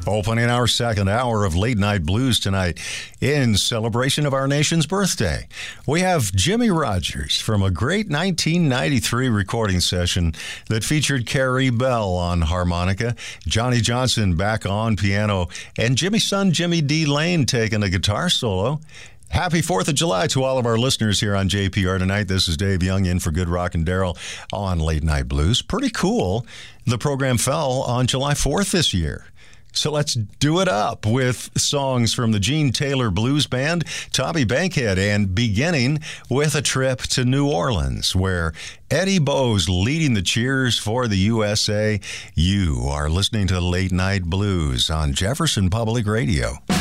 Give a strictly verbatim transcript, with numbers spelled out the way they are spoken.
Opening our second hour of Late Night Blues tonight in celebration of our nation's birthday. We have Jimmie Rodgers from a great nineteen ninety-three recording session that featured Carrie Bell on harmonica, Johnny Johnson back on piano, and Jimmy's son Jimmy D. Lane taking a guitar solo. Happy fourth of July to all of our listeners here on J P R tonight. This is Dave Young in for Good Rockin' Daryl on Late Night Blues. Pretty cool. The program fell on July fourth this year. So let's do it up with songs from the Gene Taylor Blues Band, Tommy Bankhead, and beginning with a trip to New Orleans, where Eddie Bowes leading the cheers for the U S A. You are listening to Late Night Blues on Jefferson Public Radio.